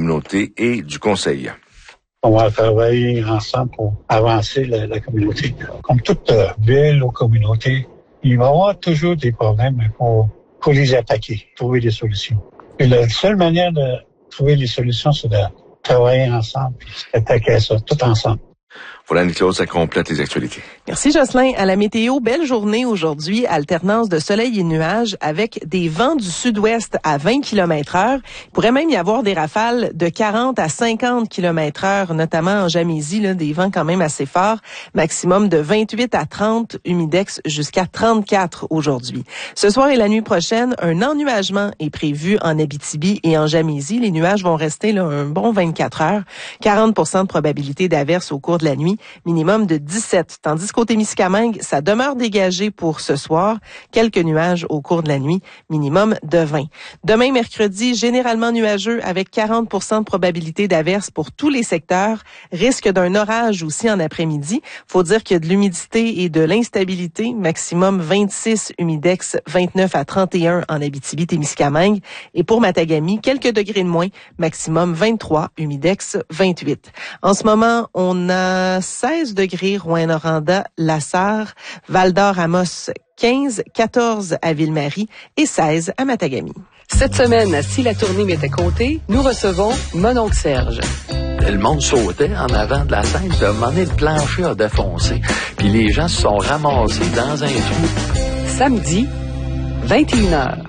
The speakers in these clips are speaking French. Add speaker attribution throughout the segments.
Speaker 1: communauté et du conseil.
Speaker 2: On va travailler ensemble pour avancer la communauté. Comme toute ville ou communauté, il va y avoir toujours des problèmes, mais faut les attaquer, trouver des solutions. Et la seule manière de trouver des solutions, c'est de travailler ensemble et attaquer ça, tout ensemble.
Speaker 1: Voilà, Nicolas, ça complète les actualités.
Speaker 3: Merci, Jocelyn. À la météo, belle journée aujourd'hui, alternance de soleil et nuages avec des vents du sud-ouest à 20 km/h. Il pourrait même y avoir des rafales de 40 à 50 km/h, notamment en Jamaisie, là, des vents quand même assez forts. Maximum de 28 à 30, humidex jusqu'à 34 aujourd'hui. Ce soir et la nuit prochaine, un ennuagement est prévu en Abitibi et en Jamaisie. Les nuages vont rester là, un bon 24 heures. 40% de probabilité d'averse au cours de la nuit. Minimum de 17. Tandis qu'au Témiscamingue, ça demeure dégagé pour ce soir. Quelques nuages au cours de la nuit. Minimum de 20. Demain, mercredi, généralement nuageux avec 40% de probabilité d'averse pour tous les secteurs. Risque d'un orage aussi en après-midi. Faut dire qu'il y a de l'humidité et de l'instabilité. Maximum 26, humidex 29 à 31 en Abitibi-Témiscamingue. Et pour Matagami, quelques degrés de moins. Maximum 23, humidex 28. En ce moment, on a 16 degrés, Rouyn-Noranda, Lassar, Val-d'Or, Amos, 15, 14 à Ville-Marie et 16 à Matagami.
Speaker 4: Cette semaine, à Si la tournée m'était comptée, nous recevons mon oncle Serge.
Speaker 5: Le monde sautait en avant de la scène, puis à un moment donné, le plancher a défoncé. Puis les gens se sont ramassés dans un trou.
Speaker 4: Samedi, 21h.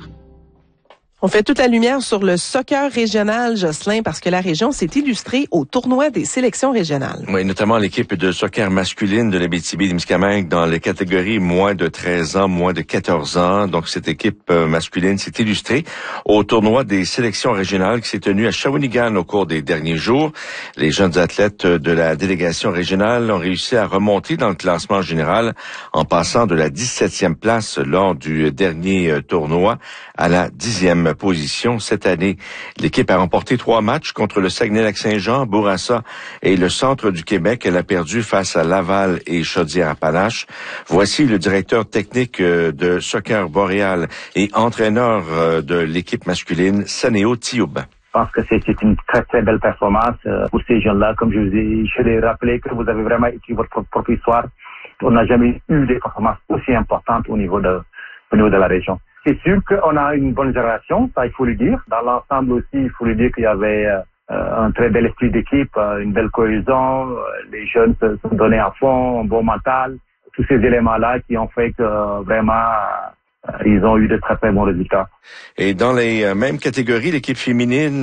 Speaker 3: On fait toute la lumière sur le soccer régional, Jocelyn, parce que la région s'est illustrée au tournoi des sélections régionales.
Speaker 1: Oui, notamment l'équipe de soccer masculine de l'Abitibi-Témiscamingue dans les catégories moins de 13 ans, moins de 14 ans. Donc, cette équipe masculine s'est illustrée au tournoi des sélections régionales qui s'est tenu à Shawinigan au cours des derniers jours. Les jeunes athlètes de la délégation régionale ont réussi à remonter dans le classement général en passant de la 17e place lors du dernier tournoi à la 10e position cette année. L'équipe a remporté 3 matchs contre le Saguenay-Lac-Saint-Jean, Bourassa et le centre du Québec. Elle a perdu face à Laval et Chaudière-Appalaches. Voici le directeur technique de Soccer Boréal et entraîneur de l'équipe masculine, Sanéo Tioub.
Speaker 6: Je pense que c'est une très, très belle performance pour ces jeunes-là. Comme je l'ai rappelé, que vous avez vraiment écrit votre propre histoire. On n'a jamais eu des performances aussi importantes au niveau de la région. C'est sûr qu'on a une bonne génération, ça il faut le dire. Dans l'ensemble aussi, il faut le dire qu'il y avait un très bel esprit d'équipe, une belle cohésion. Les jeunes se sont donnés à fond, un bon mental. Tous ces éléments-là qui ont fait que vraiment ils ont eu de très très bons résultats.
Speaker 1: Et dans les mêmes catégories, l'équipe féminine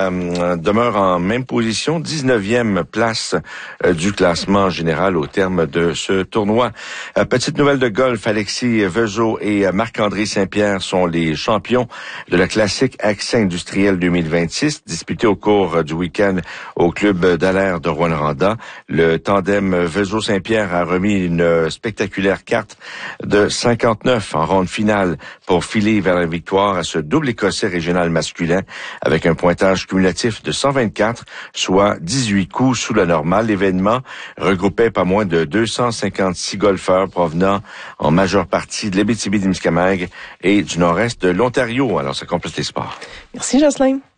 Speaker 1: demeure en même position, 19e place du classement général au terme de ce tournoi. Petite nouvelle de golf, Alexis Vezot et Marc-André Saint-Pierre sont les champions de la classique Accès industriel 2026, disputée au cours du week-end au club d'Alaire de Rouyn-Noranda. Le tandem Vezot-Saint-Pierre a remis une spectaculaire carte de 59 en ronde finale pour filer vers la victoire à ce double écossais régional masculin avec un pointage cumulatif de 124, soit 18 coups sous la normale. L'événement regroupait pas moins de 256 golfeurs provenant en majeure partie de l'Abitibi-Témiscamingue et du nord-est de l'Ontario. Alors, ça complète les sports.
Speaker 3: Merci, Jocelyn.